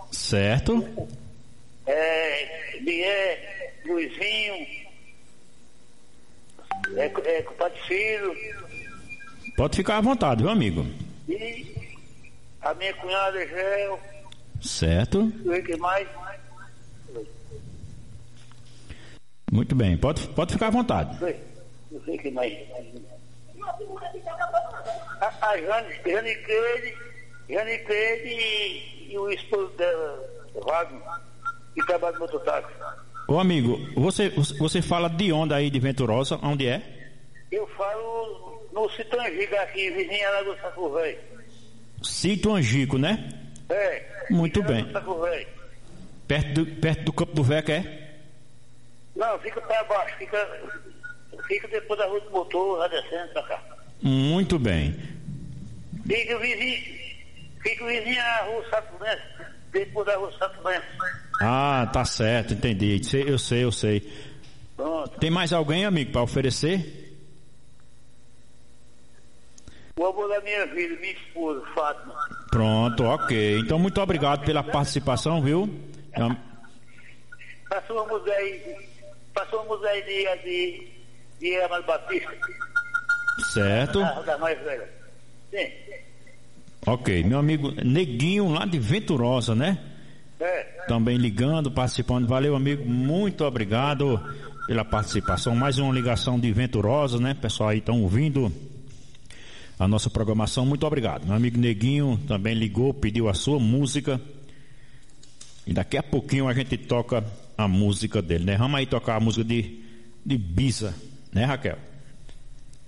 Certo. Bié, Luizinho, compadre Ciro. Pode ficar à vontade, viu, amigo? E a minha cunhada Gel. Certo. O que mais? Muito bem, pode ficar à vontade. Não sei o que mais. A Jane Cleide e o esposo dela, Wagner, que trabalha no mototáxi. Ô amigo, você fala de onde aí, de Venturosa? Onde é? Eu falo no Sítio Angico aqui, vizinha lá do Saco Velho. Sítio Angico, né? Muito bem. Perto do Campo do Veca, é? Não, fica para baixo, fica depois da rua do motor, lá descendo pra cá. Muito bem. Fica vizinho à rua Santo Benço, depois da rua Santo Benço. Ah, tá certo, entendi. Eu sei. Pronto. Tem mais alguém, amigo, para oferecer? O amor da minha vida, minha esposa, Fátima. Pronto, ok. Então, muito obrigado pela participação, viu? Passou uma música aí de Amado Batista. Certo. Da mais velha. Sim. Ok, meu amigo Neguinho lá de Venturosa, né? Também ligando, participando. Valeu, amigo, muito obrigado pela participação. Mais uma ligação de Venturosa, né? Pessoal aí estão ouvindo a nossa programação. Muito obrigado. Meu amigo Neguinho também ligou, pediu a sua música. E daqui a pouquinho a gente toca a música dele, né? Vamos aí tocar a música de Bisa, né, Raquel?